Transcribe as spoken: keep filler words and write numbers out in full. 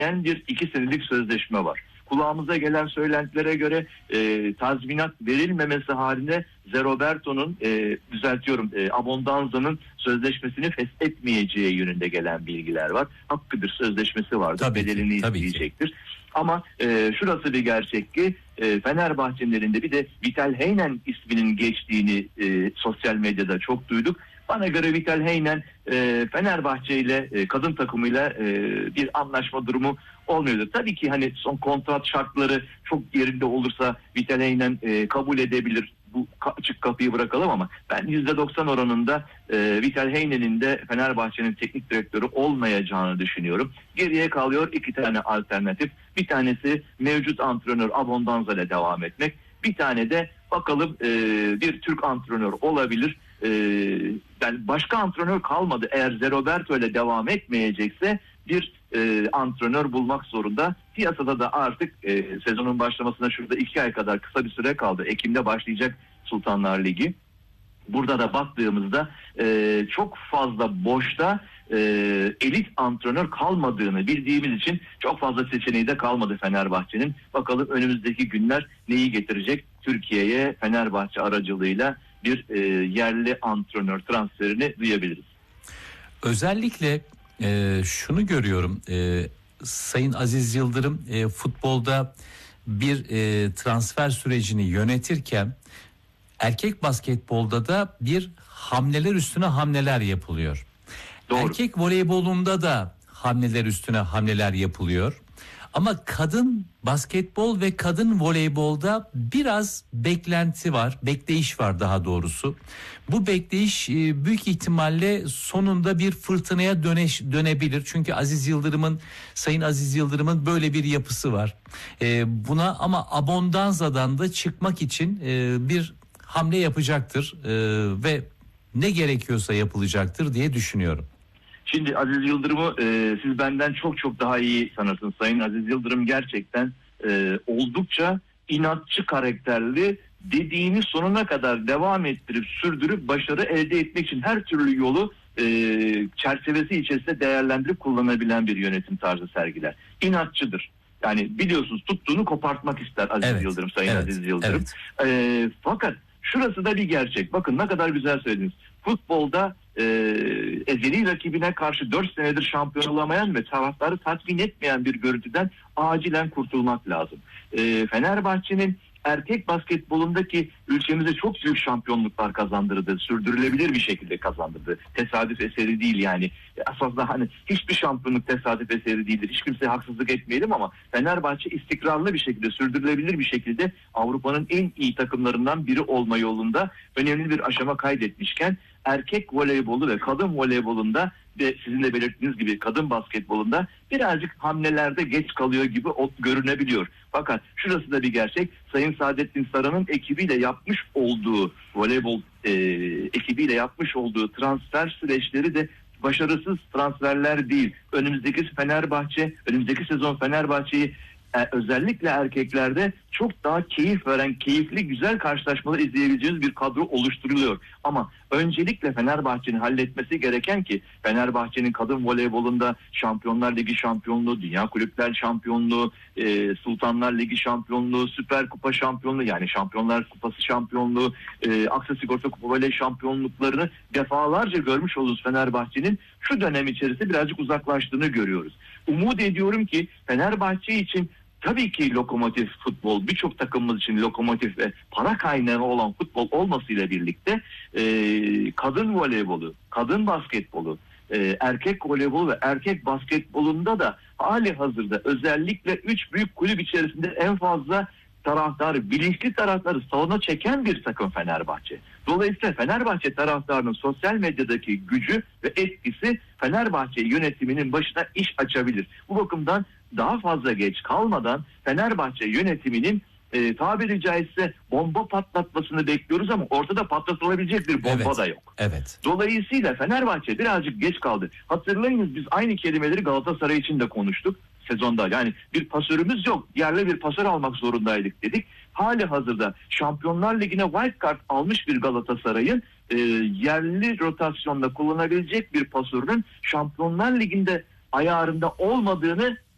bir iki senelik sözleşme var. Kulağımıza gelen söylentilere göre e, tazminat verilmemesi halinde Zeroberto'nun e, düzeltiyorum e, Abondanza'nın sözleşmesini feshetmeyeceği yönünde gelen bilgiler var. Hakkıdır, sözleşmesi vardır, tabii bedelini ki, isteyecektir. Ki. Ama e, şurası bir gerçek ki e, Fenerbahçe'nin elinde bir de Vital Heynen isminin geçtiğini e, sosyal medyada çok duyduk. Bana göre Vital Heynen e, Fenerbahçe ile e, kadın takımıyla e, bir anlaşma durumu olmuyordur. Tabii ki hani son kontrat şartları çok yerinde olursa Vital Heynen e, kabul edebilir. Bu açık kapıyı bırakalım ama ben yüzde doksan oranında e, Vital Heynen'in de Fenerbahçe'nin teknik direktörü olmayacağını düşünüyorum. Geriye kalıyor iki tane alternatif. Bir tanesi mevcut antrenör Abondanza ile devam etmek. Bir tane de bakalım e, bir Türk antrenör olabilir. E, yani başka antrenör kalmadı. Eğer Zeroberto ile devam etmeyecekse bir e, antrenör bulmak zorunda. Piyasada da artık e, sezonun başlamasına şurada iki ay kadar kısa bir süre kaldı. Ekim'de başlayacak Sultanlar Ligi. Burada da baktığımızda e, çok fazla boşta e, elit antrenör kalmadığını bildiğimiz için çok fazla seçeneği de kalmadı Fenerbahçe'nin. Bakalım önümüzdeki günler neyi getirecek? Türkiye'ye Fenerbahçe aracılığıyla bir e, yerli antrenör transferini duyabiliriz. Özellikle e, şunu görüyorum. E, Sayın Aziz Yıldırım e, futbolda bir e, transfer sürecini yönetirken erkek basketbolda da bir hamleler üstüne hamleler yapılıyor. Doğru. Erkek voleybolunda da hamleler üstüne hamleler yapılıyor. Ama kadın basketbol ve kadın voleybolda biraz beklenti var, bekleyiş var daha doğrusu. Bu bekleyiş büyük ihtimalle sonunda bir fırtınaya döneş, dönebilir. Çünkü Aziz Yıldırım'ın, Sayın Aziz Yıldırım'ın böyle bir yapısı var. Buna ama Abondanza'dan da çıkmak için bir hamle yapacaktır ve ne gerekiyorsa yapılacaktır diye düşünüyorum. Şimdi Aziz Yıldırım'ı e, siz benden çok çok daha iyi sanırsınız. Sayın Aziz Yıldırım gerçekten e, oldukça inatçı karakterli, dediğini sonuna kadar devam ettirip sürdürüp başarı elde etmek için her türlü yolu e, çerçevesi içerisinde değerlendirip kullanabilen bir yönetim tarzı sergiler. İnatçıdır. Yani biliyorsunuz tuttuğunu kopartmak ister Aziz evet, Yıldırım, Sayın evet, Aziz Yıldırım. Evet. E, fakat şurası da bir gerçek. Bakın ne kadar güzel söylediniz. Futbolda e, ezeli rakibine karşı dört senedir şampiyon olamayan ve taraftarı tatmin etmeyen bir görüntüden acilen kurtulmak lazım. E, Fenerbahçe'nin erkek basketbolundaki ülkemize çok büyük şampiyonluklar kazandırdı. Sürdürülebilir bir şekilde kazandırdı. Tesadüf eseri değil yani. Aslında hani hiçbir şampiyonluk tesadüf eseri değildir. Hiç kimseye haksızlık etmeyelim ama Fenerbahçe istikrarlı bir şekilde, sürdürülebilir bir şekilde Avrupa'nın en iyi takımlarından biri olma yolunda önemli bir aşama kaydetmişken erkek voleybolu ve kadın voleybolunda ve sizin de belirttiğiniz gibi kadın basketbolunda birazcık hamlelerde geç kalıyor gibi görünebiliyor. Fakat şurası da bir gerçek. Sayın Saadettin Saran'ın ekibiyle yapmış olduğu voleybol e, ekibiyle yapmış olduğu transfer süreçleri de başarısız transferler değil. Önümüzdeki Fenerbahçe, önümüzdeki sezon Fenerbahçe'yi e, özellikle erkeklerde çok daha keyif veren, keyifli, güzel karşılaşmalar izleyebileceğiniz bir kadro oluşturuluyor. Ama öncelikle Fenerbahçe'nin halletmesi gereken ki Fenerbahçe'nin kadın voleybolunda Şampiyonlar Ligi şampiyonluğu, Dünya Kulüpler şampiyonluğu, e, Sultanlar Ligi şampiyonluğu, Süper Kupa şampiyonluğu yani Şampiyonlar Kupası şampiyonluğu, e, Aksa Sigorta Kupa Voley şampiyonluklarını defalarca görmüş olduğumuz Fenerbahçe'nin şu dönem içerisinde birazcık uzaklaştığını görüyoruz. Umut ediyorum ki Fenerbahçe için tabii ki lokomotif futbol, birçok takımımız için lokomotif ve para kaynağı olan futbol olmasıyla birlikte e, kadın voleybolu, kadın basketbolu, e, erkek voleybolu ve erkek basketbolunda da hali hazırda özellikle üç büyük kulüp içerisinde en fazla taraftarı, bilinçli taraftarı salona çeken bir takım Fenerbahçe. Dolayısıyla Fenerbahçe taraftarının sosyal medyadaki gücü ve etkisi Fenerbahçe yönetiminin başına iş açabilir. Bu bakımdan daha fazla geç kalmadan Fenerbahçe yönetiminin e, tabiri caizse bomba patlatmasını bekliyoruz ama ortada patlatılabilecek bir bomba evet, da yok. Evet. Dolayısıyla Fenerbahçe birazcık geç kaldı. Hatırlayınız biz aynı kelimeleri Galatasaray için de konuştuk sezonda. Yani bir pasörümüz yok. Yerli bir pasör almak zorundaydık dedik. Hali hazırda Şampiyonlar Ligi'ne wild card almış bir Galatasaray'ın e, yerli rotasyonda kullanabilecek bir pasörün Şampiyonlar Ligi'nde ayarında olmadığını